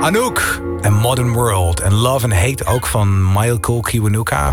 Anouk en Modern World. En Love and Hate ook van Michael Kiwanuka.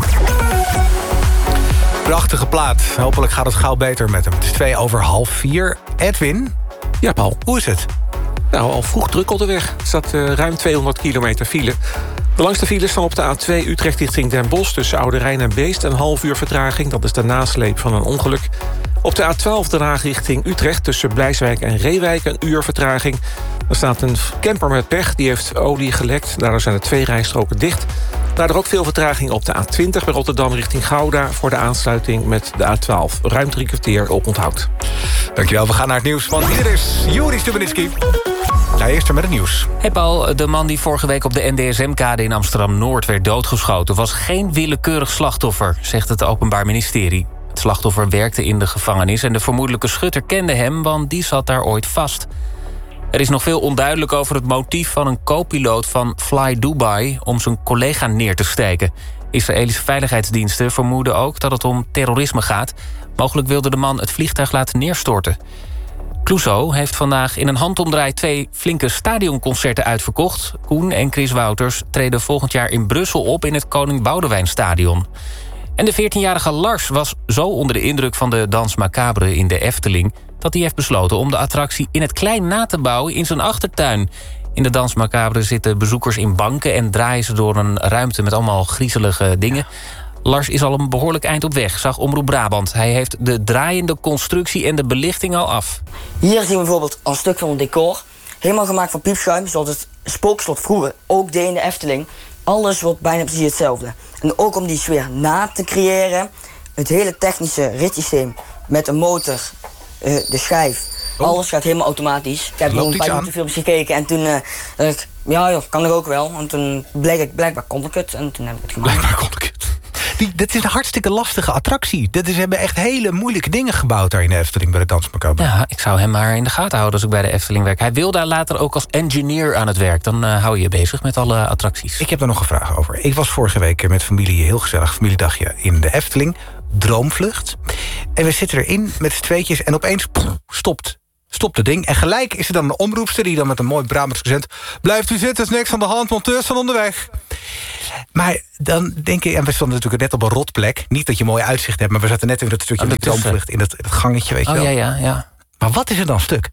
Prachtige plaat. Hopelijk gaat het gauw beter met hem. Het is 3:02. Edwin? Ja, Paul. Hoe is het? Nou, al vroeg druk op de weg. Er staat ruim 200 kilometer file. De langste files staan op de A2 Utrecht richting Den Bosch... tussen Oude Rijn en Beest, een half uur vertraging. Dat is de nasleep van een ongeluk. Op de A12 Den Haag richting Utrecht... tussen Blijswijk en Reewijk, een uur vertraging. Er staat een camper met pech, die heeft olie gelekt. Daardoor zijn er 2 rijstroken dicht. Daardoor ook veel vertraging op de A20 bij Rotterdam richting Gouda... voor de aansluiting met de A12. Ruim 3 kwartier op onthoud. Dankjewel, we gaan naar het nieuws. Want hier is Joeri Stubenitski. Nou, eerst met het nieuws. Hey Paul, de man die vorige week op de NDSM-kade in Amsterdam-Noord werd doodgeschoten... was geen willekeurig slachtoffer, zegt het Openbaar Ministerie. Het slachtoffer werkte in de gevangenis en de vermoedelijke schutter kende hem... want die zat daar ooit vast. Er is nog veel onduidelijk over het motief van een co-piloot van Fly Dubai... om zijn collega neer te steken. Israëlische veiligheidsdiensten vermoeden ook dat het om terrorisme gaat. Mogelijk wilde de man het vliegtuig laten neerstorten. Clouseau heeft vandaag in een handomdraai 2 flinke stadionconcerten uitverkocht. Koen en Chris Wouters treden volgend jaar in Brussel op... in het Koning Boudewijnstadion. En de 14-jarige Lars was zo onder de indruk van de Dans Macabre in de Efteling... dat hij heeft besloten om de attractie in het klein na te bouwen in zijn achtertuin. In de Dans Macabre zitten bezoekers in banken... en draaien ze door een ruimte met allemaal griezelige dingen. Lars is al een behoorlijk eind op weg, zag Omroep Brabant. Hij heeft de draaiende constructie en de belichting al af. Hier zien we bijvoorbeeld een stuk van een decor. Helemaal gemaakt van piepschuim, zoals het spookslot vroeger ook deed in de Efteling. Alles wordt bijna precies hetzelfde. En ook om die sfeer na te creëren... het hele technische ritssysteem met een motor, de schijf... alles gaat helemaal automatisch. Ik heb nog een paar YouTube-films gekeken en toen dacht ik... ja joh, kan ik ook wel. En toen blijkbaar kon ik het en toen heb ik het gemaakt. Blijkbaar kon ik het. Dit is een hartstikke lastige attractie. Ze hebben echt hele moeilijke dingen gebouwd daar in de Efteling... bij de Dans Macabre. Ja, ik zou hem maar in de gaten houden als ik bij de Efteling werk. Hij wil daar later ook als engineer aan het werk. Dan hou je je bezig met alle attracties. Ik heb daar nog een vraag over. Ik was vorige week met familie, heel gezellig familiedagje in de Efteling. Droomvlucht. En we zitten erin met z'n tweetjes en opeens stopt het ding. En gelijk is er dan een omroepster die dan met een mooi Brabants accent... blijft u zitten, is niks aan de hand, monteurs van onderweg. Maar dan denk ik, en we stonden natuurlijk net op een rotplek... niet dat je mooi uitzicht hebt, maar we zaten net in dat stukje... die droomvlucht in dat gangetje, weet je wel. Ja. Maar wat is er dan stuk?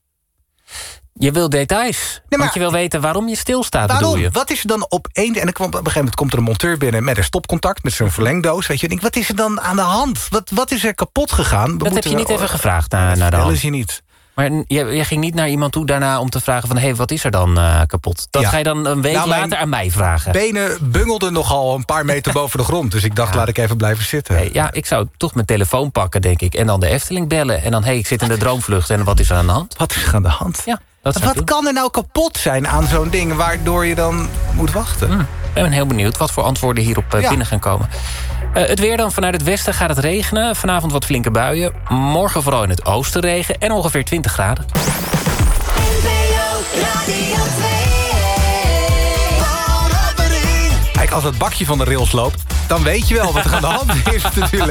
Je wil details. Want je wil weten waarom je stilstaat, bedoel je? Wat is er dan opeens... en op een gegeven moment komt er een monteur binnen... met een stopcontact, met zo'n verlengdoos. Weet je, en ik denk, wat is er dan aan de hand? Wat is er kapot gegaan? Dat heb je niet even gevraagd naar de hand. Dat is je niet. Maar jij ging niet naar iemand toe daarna om te vragen van... hé, wat is er dan kapot? Dat ga je dan een week later aan mij vragen. Benen bungelden nogal een paar meter boven de grond. Dus ik dacht, laat ik even blijven zitten. Ja, ik zou toch mijn telefoon pakken, denk ik. En dan de Efteling bellen. En dan, ik zit in de droomvlucht. En wat is er aan de hand? Wat is er aan de hand? Ja, wat kan er nou kapot zijn aan zo'n ding... waardoor je dan moet wachten? Ik ben heel benieuwd wat voor antwoorden hierop binnen gaan komen. Het weer dan. Vanuit het westen gaat het regenen. Vanavond wat flinke buien. Morgen vooral in het oosten regen. En ongeveer 20 graden. Kijk, als het bakje van de rails loopt... dan weet je wel wat er aan de hand is natuurlijk.